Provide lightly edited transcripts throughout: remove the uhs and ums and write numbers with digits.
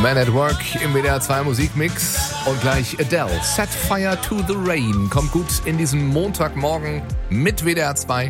Man at Work im WDR 2 Musikmix und gleich Adele. Set Fire to the Rain. Kommt gut in diesen Montagmorgen mit WDR 2.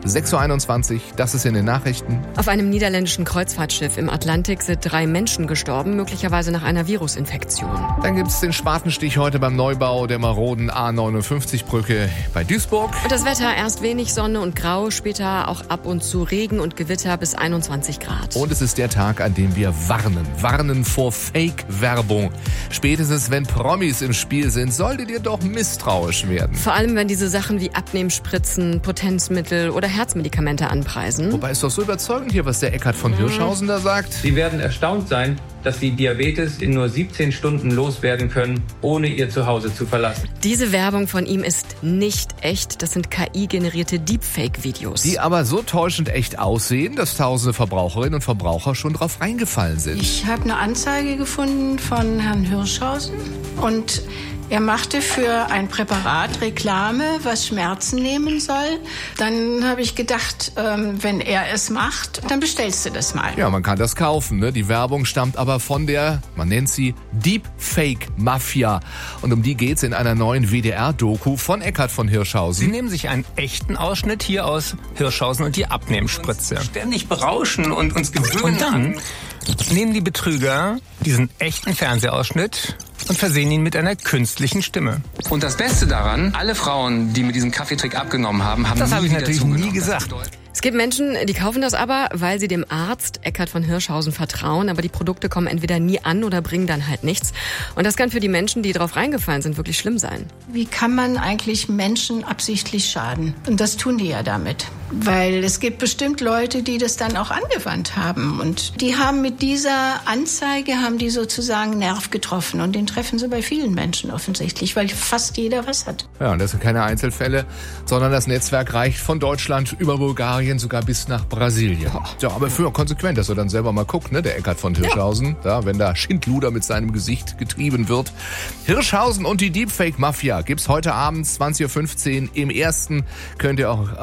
6.21 Uhr, das ist in den Nachrichten. Auf einem niederländischen Kreuzfahrtschiff im Atlantik sind 3 Menschen gestorben, möglicherweise nach einer Virusinfektion. Dann gibt's den Spatenstich heute beim Neubau der maroden A59-Brücke bei Duisburg. Und das Wetter, erst wenig Sonne und Grau, später auch ab und zu Regen und Gewitter bis 21 Grad. Und es ist der Tag, an dem wir warnen vor Fake-Werbung. Spätestens, wenn Promis im Spiel sind, solltet ihr doch misstrauisch werden. Vor allem, wenn diese Sachen wie Abnehmspritzen, Potenzmittel oder Herzmedikamente anpreisen. Wobei ist doch so überzeugend hier, was der Eckhard von Hirschhausen da sagt. Sie werden erstaunt sein, dass Sie Diabetes in nur 17 Stunden loswerden können, ohne Ihr Zuhause zu verlassen. Diese Werbung von ihm ist nicht echt. Das sind KI-generierte Deepfake-Videos. Die aber so täuschend echt aussehen, dass tausende Verbraucherinnen und Verbraucher schon drauf reingefallen sind. Ich habe eine Anzeige gefunden von Herrn Hirschhausen und er machte für ein Präparat Reklame, was Schmerzen nehmen soll. Dann habe ich gedacht, wenn er es macht, dann bestellst du das mal. Ja, man kann das kaufen, ne? Die Werbung stammt aber von der, man nennt sie Deepfake-Mafia. Und um die geht's in einer neuen WDR-Doku von Eckhard von Hirschhausen. Sie nehmen sich einen echten Ausschnitt hier aus Hirschhausen und die Abnehmspritze. Ständig berauschen und uns gewöhnen. Und dann nehmen die Betrüger diesen echten Fernsehausschnitt und versehen ihn mit einer künstlichen Stimme. Und das Beste daran, alle Frauen, die mit diesem Kaffeetrick abgenommen haben, haben Das nie habe ich wieder natürlich zugenommen. nie gesagt. Es gibt Menschen, die kaufen das aber, weil sie dem Arzt Eckhard von Hirschhausen vertrauen, aber die Produkte kommen entweder nie an oder bringen dann halt nichts. Und das kann für die Menschen, die drauf reingefallen sind, wirklich schlimm sein. Wie kann man eigentlich Menschen absichtlich schaden? Und das tun die ja damit. Weil es gibt bestimmt Leute, die das dann auch angewandt haben. Und die haben mit dieser Anzeige, haben die sozusagen Nerv getroffen. Und den treffen sie bei vielen Menschen offensichtlich, weil fast jeder was hat. Ja, und das sind keine Einzelfälle, sondern das Netzwerk reicht von Deutschland über Bulgarien sogar bis nach Brasilien. Ja, aber für konsequent, dass er dann selber mal guckt, ne, der Eckhard von Hirschhausen, da, wenn da Schindluder mit seinem Gesicht getrieben wird. Hirschhausen und die Deepfake-Mafia gibt's heute Abend 20.15 Uhr im Ersten. Könnt ihr auch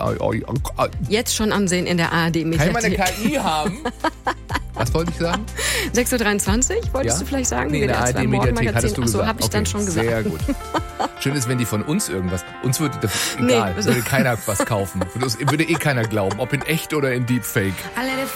Jetzt schon ansehen in der ARD-Mediathek. kann man eine KI haben? Was wollte ich sagen? 6.23 Uhr, wolltest du vielleicht sagen? Nee, in der WDR 2 ARD-Mediathek Morgenmagazin. hattest du Ach so, gesagt. habe ich dann schon gesagt. Sehr gut. Schön ist, wenn die von uns irgendwas... Uns würde das egal, Nee, würde keiner was kaufen. Würde eh keiner glauben, ob in echt oder in Deepfake.